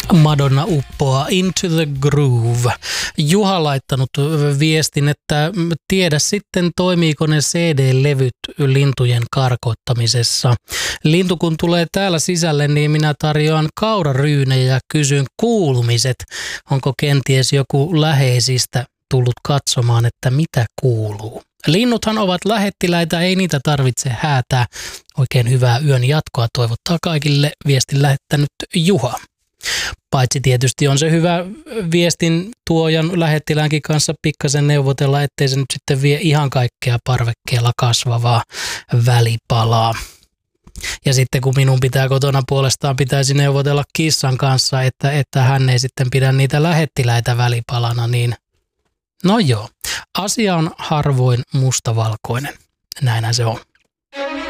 Madonna uppoaa Into the Groove. Juha laittanut viestin, että tiedä sitten toimiiko ne CD-levyt lintujen karkottamisessa. Lintu kun tulee täällä sisälle, niin minä tarjoan kauraryynejä ja kysyn kuulumiset. Onko kenties joku läheisistä tullut katsomaan, että mitä kuuluu? Linnuthan ovat lähettiläitä, ei niitä tarvitse häätää. Oikein hyvää yön jatkoa toivottaa kaikille viestin lähettänyt Juha. Paitsi tietysti on se hyvä viestin tuojan lähettiläänkin kanssa pikkasen neuvotella, ettei se nyt sitten vie ihan kaikkea parvekkeella kasvavaa välipalaa. Ja sitten kun minun pitää kotona puolestaan pitäisi neuvotella kissan kanssa, että hän ei sitten pidä niitä lähettiläitä välipalana, niin no joo, asia on harvoin mustavalkoinen. Näinhän se on.